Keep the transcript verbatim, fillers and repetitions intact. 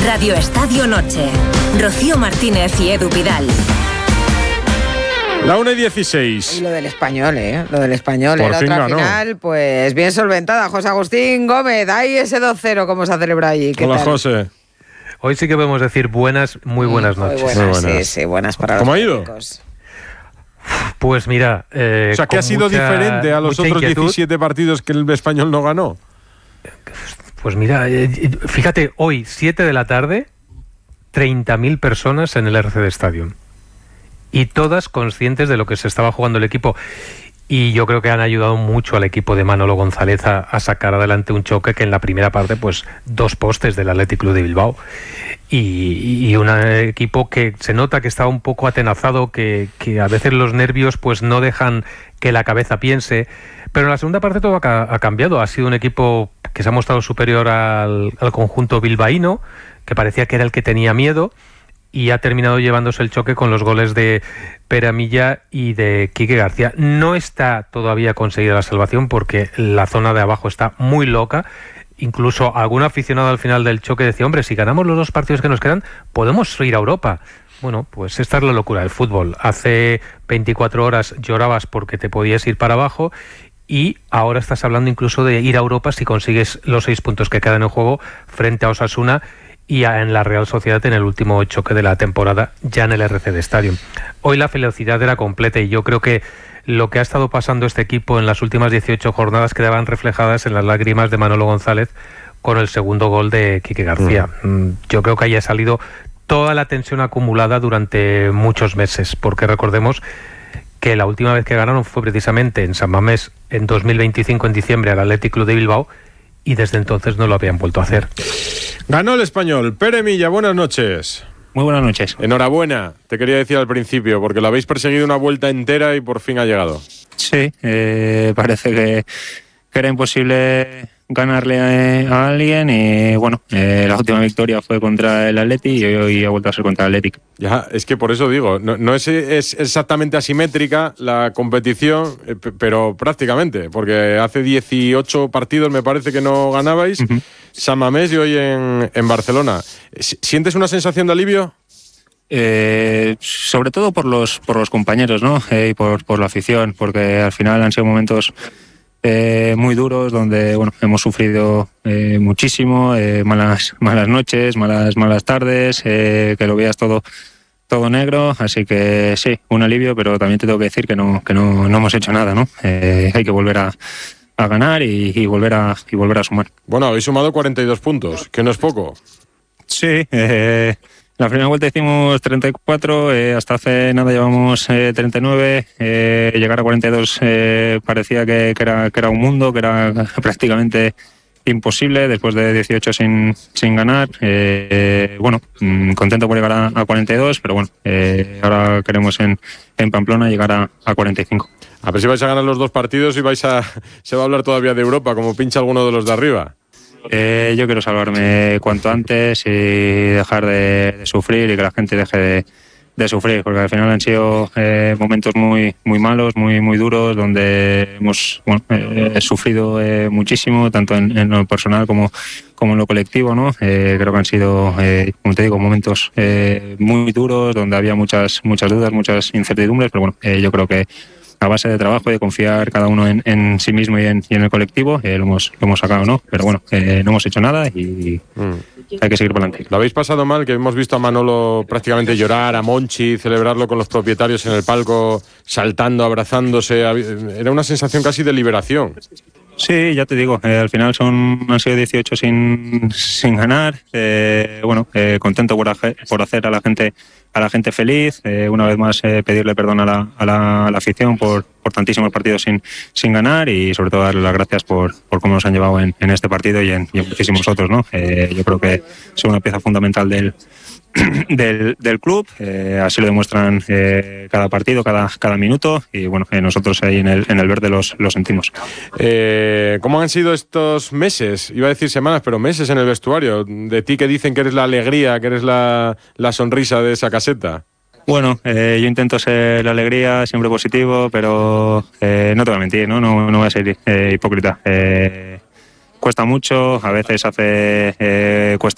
Radio Estadio Noche. Rocío Martínez y Edu Pidal. La una y dieciséis. Y lo del Español, ¿eh? Lo del Español, Por la fin otra ganó. final, pues bien solventada. José Agustín Gómez, ahí ese dos cero, ¿cómo se celebra allí? ¿Qué Hola, tal? José. Hoy sí que podemos decir buenas, muy buenas Muy noches. buenas, Muy buenas. sí, sí, buenas para los ¿Cómo ha ido? técnicos. Pues mira... Eh, O sea, ¿qué con ha sido mucha- diferente a los mucha otros inquietud. diecisiete partidos que el Español no ganó? Pues mira, eh, fíjate, hoy, siete de la tarde, treinta mil personas en el R C D Stadium. Y todas conscientes de lo que se estaba jugando el equipo. Y yo creo que han ayudado mucho al equipo de Manolo González a, a sacar adelante un choque que en la primera parte, pues, dos postes del Athletic Club de Bilbao. Y, y un equipo que se nota que está un poco atenazado, que, que a veces los nervios pues no dejan que la cabeza piense. Pero en la segunda parte todo ha, ca- ha cambiado. Ha sido un equipo que se ha mostrado superior al, al conjunto bilbaíno, que parecía que era el que tenía miedo, y ha terminado llevándose el choque con los goles de Pere Milla y de Quique García. No está todavía conseguida la salvación porque la zona de abajo está muy loca. Incluso algún aficionado al final del choque decía, hombre, si ganamos los dos partidos que nos quedan, podemos ir a Europa. Bueno, pues esta es la locura del fútbol. Hace veinticuatro horas llorabas porque te podías ir para abajo y ahora estás hablando incluso de ir a Europa si consigues los seis puntos que quedan en juego frente a Osasuna y a, en la Real Sociedad en el último choque de la temporada, ya en el R C D Stadium. Hoy la felicidad era completa y yo creo que lo que ha estado pasando este equipo en las últimas dieciocho jornadas quedaban reflejadas en las lágrimas de Manolo González con el segundo gol de Quique García. Mm. Yo creo que haya salido toda la tensión acumulada durante muchos meses, porque recordemos que la última vez que ganaron fue precisamente en San Mamés en dos mil veinticinco, en diciembre, al Athletic Club de Bilbao, y desde entonces no lo habían vuelto a hacer. Ganó el Español. Pere Milla, buenas noches. Muy buenas noches. Enhorabuena, te quería decir al principio, porque lo habéis perseguido una vuelta entera y por fin ha llegado. Sí, eh, parece que, que era imposible ganarle a, a alguien y bueno, eh, la última victoria fue contra el Atleti y hoy ha vuelto a ser contra el Athletic. Ya, es que por eso digo, no, no es, es exactamente asimétrica la competición, eh, p- pero prácticamente, porque hace dieciocho partidos me parece que no ganabais, Uh-huh. San Mamés y hoy en, en Barcelona. ¿Sientes una sensación de alivio? Eh, sobre todo por los por los compañeros, ¿no? Eh, y por, por la afición, porque al final han sido momentos eh, muy duros donde bueno hemos sufrido eh, muchísimo, eh, malas malas noches, malas malas tardes, eh, que lo veas todo todo negro, así que sí, un alivio, pero también te tengo que decir que no que no, no hemos hecho nada, ¿no? Eh, hay que volver a, a ganar y, y volver a y volver a sumar. Bueno, habéis sumado cuarenta y dos puntos, que no es poco. Sí, eh, la primera vuelta hicimos treinta y cuatro, eh, hasta hace nada llevamos eh, treinta y nueve, eh, llegar a cuarenta y dos eh, parecía que, que, era, que era un mundo, que era prácticamente imposible después de dieciocho sin, sin ganar. Eh, eh, bueno, mmm, contento por llegar a, a cuarenta y dos, pero bueno, eh, ahora queremos en, en Pamplona llegar a, a cuarenta y cinco. A ver si vais a ganar los dos partidos y vais a se va a hablar todavía de Europa, como pincha alguno de los de arriba. Eh, yo quiero salvarme cuanto antes y dejar de, de sufrir y que la gente deje de, de sufrir, porque al final han sido eh, momentos muy muy malos, muy muy duros, donde hemos bueno, eh, sufrido eh, muchísimo, tanto en, en lo personal como, como en lo colectivo, ¿no? Eh, creo que han sido, eh, como te digo, momentos eh, muy duros, donde había muchas muchas dudas, muchas incertidumbres, pero bueno, eh, yo creo que a base de trabajo y de confiar cada uno en, en sí mismo y en, y en el colectivo, eh, lo, hemos, lo hemos sacado, ¿no? Pero bueno, eh, no hemos hecho nada y Mm. hay que seguir por delante. ¿Lo habéis pasado mal? Que hemos visto a Manolo prácticamente llorar, a Monchi celebrarlo con los propietarios en el palco, saltando, abrazándose. Era una sensación casi de liberación. Sí, ya te digo, eh, al final son han sido dieciocho sin, sin ganar. Eh, bueno, eh, contento por, aje, por hacer a la gente a la gente feliz. Eh, una vez más eh, pedirle perdón a la, a la, a la afición por, por tantísimos partidos sin, sin ganar y sobre todo darle las gracias por, por cómo nos han llevado en, en este partido y en, y en muchísimos otros, ¿no? Eh, yo creo que son una pieza fundamental del Del, del club, eh, así lo demuestran eh, cada partido, cada, cada minuto y bueno, eh, nosotros ahí en el, en el verde los, los sentimos. Eh, ¿Cómo han sido estos meses? Iba a decir semanas, pero meses en el vestuario. De ti que dicen que eres la alegría, que eres la, la sonrisa de esa caseta. Bueno, eh, yo intento ser la alegría, siempre positivo, pero eh, no te voy a mentir, no, no, no voy a ser eh, hipócrita. Eh, cuesta mucho, a veces hace eh, cuesta